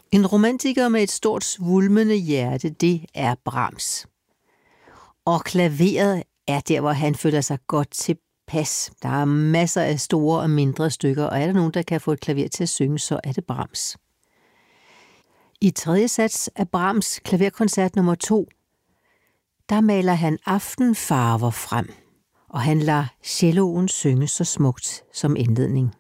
En romantiker med et stort svulmende hjerte, det er Brahms. Og klaveret er der, hvor han føler sig godt tilpas. Der er masser af store og mindre stykker, og er der nogen, der kan få et klaver til at synge, så er det Brahms. I tredje sats af Brahms klaverkoncert nummer 2, der maler han aftenfarver frem, og han lader celloen synge så smukt som indledning.